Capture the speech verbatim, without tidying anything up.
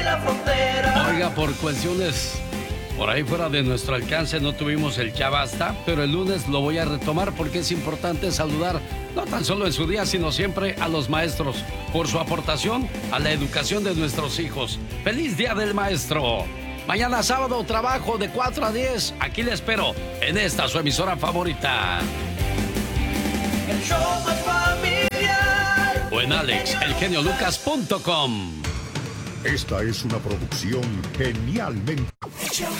la frontera. Oiga, por cuestiones por ahí fuera de nuestro alcance no tuvimos el ya basta, pero el lunes lo voy a retomar porque es importante saludar no tan solo en su día, sino siempre a los maestros por su aportación a la educación de nuestros hijos. ¡Feliz Día del Maestro! Mañana sábado trabajo de cuatro a diez. Aquí le espero en esta su emisora favorita. El show más familiar. O en alex el genio lucas punto com. Esta es una producción genialmente...